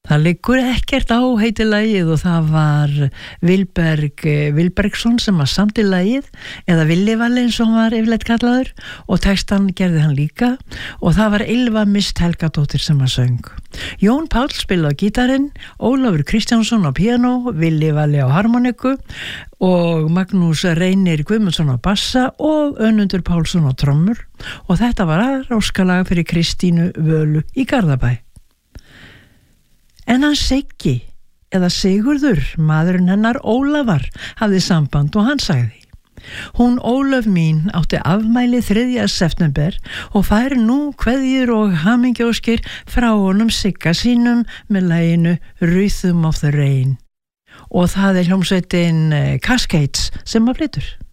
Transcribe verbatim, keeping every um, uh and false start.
Það liggur ekkert á heiti lagið og það var Vilberg Vilbergsson sem var samdi lagið, eða Villi Valli eins og hann var yfirleitt kallaður, og textan gerði hann líka, og það var Ylva Mist Helgadóttir sem var söng. Jón Páll spilaði á gítarinn, Ólafur Kristjánsson á píanó, Villi Valli á harmoniku og Magnús Reynir Guðmundsson á bassa og Önundur Pálsson á trommur, og þetta var aðróskalag fyrir Kristínu Völu í Garðabæ. En hann Siggi, eða Sigurður, maðurinn hennar Ólafar, hafði samband og hann sagði: Hún Ólöf mín átti afmæli þriðja september og fær nú kveðjur og hamingjóskir frá honum Sigga sínum með laginu Rhythm of the Rain. Og það er hljómsveitin Cascades sem að flytur.